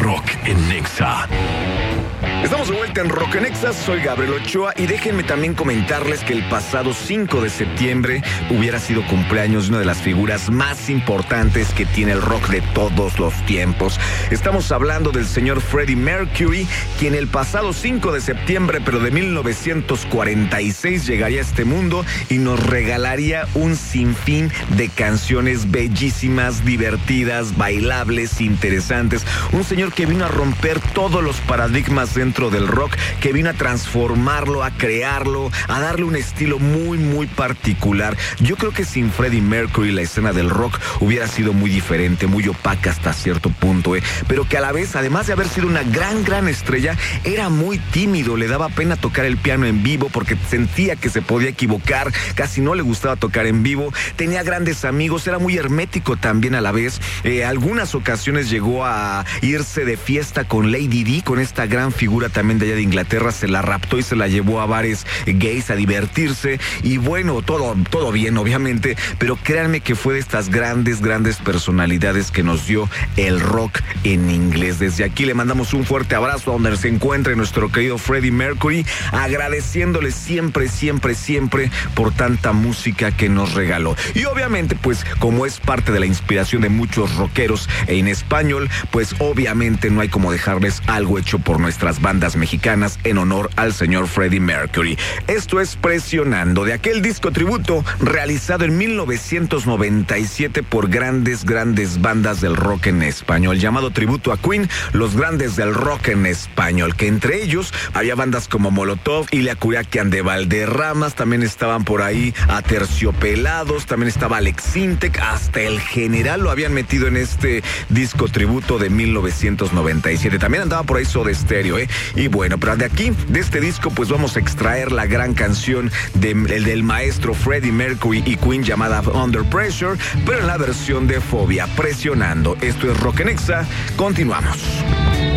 Rock en Nexa. Estamos de vuelta en Rock en Nexa, soy Gabriel Ochoa y déjenme también comentarles que el pasado 5 de septiembre hubiera sido cumpleaños de una de las figuras más importantes que tiene el rock de todos los tiempos. Estamos hablando del señor Freddie Mercury, quien el pasado 5 de septiembre, pero de 1946, llegaría a este mundo y nos regalaría un sinfín de canciones bellísimas, divertidas, bailables, interesantes. Un señor que vino a romper todos los paradigmas dentro del rock, que vino a transformarlo, a crearlo, a darle un estilo muy, muy particular. Yo creo que sin Freddie Mercury la escena del rock hubiera sido muy diferente, muy opaca hasta cierto punto, pero que a la vez, además de haber sido una gran estrella, era muy tímido, le daba pena tocar el piano en vivo porque sentía que se podía equivocar, casi no le gustaba tocar en vivo, tenía grandes amigos, era muy hermético también a la vez. Algunas ocasiones llegó a irse de fiesta con Lady Di, con esta gran figura también de allá de Inglaterra, se la raptó y se la llevó a bares gays a divertirse, y bueno, todo bien obviamente, pero créanme que fue de estas grandes personalidades que nos dio el rock en inglés. Desde aquí le mandamos un fuerte abrazo a donde se encuentre nuestro querido Freddie Mercury, agradeciéndole siempre por tanta música que nos regaló. Y obviamente, pues como es parte de la inspiración de muchos rockeros en español, pues obviamente no hay como dejarles algo hecho por nuestras bandas mexicanas en honor al señor Freddie Mercury. Esto es Presionando, de aquel disco tributo realizado en 1997 por grandes bandas del rock en español, llamado Tributo a Queen, los grandes del rock en español, que entre ellos había bandas como Molotov, Ilia Kuriakian de Valderramas, también estaban por ahí Aterciopelados, también estaba Alex Intec, hasta El General lo habían metido en este disco tributo de 1997. También andaba por ahí Soda Stereo, Y bueno, pero de aquí, de este disco, pues vamos a extraer la gran canción del maestro Freddie Mercury y Queen llamada Under Pressure, pero en la versión de Fobia, Presionando. Esto es Rock en Nexa, continuamos.